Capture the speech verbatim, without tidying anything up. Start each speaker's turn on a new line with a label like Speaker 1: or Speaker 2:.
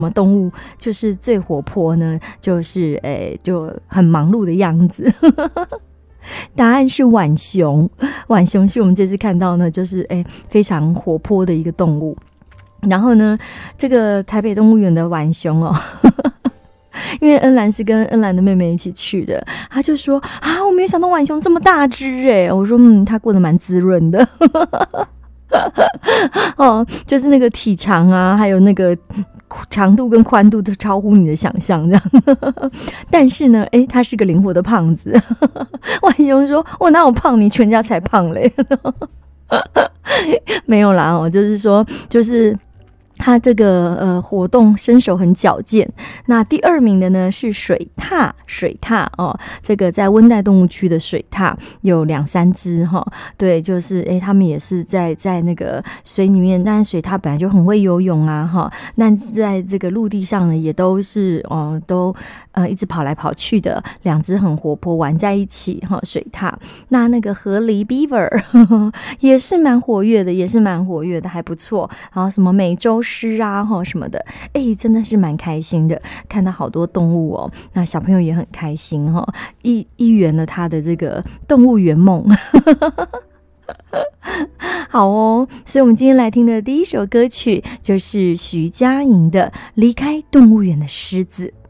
Speaker 1: 什么动物就是最活泼呢？就是诶、就很忙碌的样子。答案是浣熊，浣熊是我们这次看到呢，就是诶、非常活泼的一个动物。然后呢，这个台北动物园的浣熊哦。因为恩兰是跟恩兰的妹妹一起去的，他就说啊，我没有想到浣熊这么大只哎，我说嗯，他过得蛮滋润的。哦，就是那个体长啊，还有那个长度跟宽度都超乎你的想象这样。但是呢，哎，他是个灵活的胖子。浣熊说：“我哪有胖？你全家才胖嘞。”没有啦，哦，就是说，就是他这个呃活动身手很矫健。那第二名的呢是水獭，水獭哦，这个在温带动物区的水獭有两三只哈、哦，对，就是诶，他们也是在在那个水里面，但是水獭本来就很会游泳啊哈、哦，那在这个陆地上呢也都是哦都呃一直跑来跑去的，两只很活泼玩在一起哈、哦，水獭。那那个河狸 beaver 呵呵也是蛮活跃的，也是蛮活跃的，还不错。然后什么美洲狮啊哈什么的，哎，真的是蛮开心的，看到好多动物哦，那小朋友也很开心哈，一一圆了他的这个动物园梦。好哦，所以我们今天来听的第一首歌曲就是徐佳莹的《离开动物园的狮子》。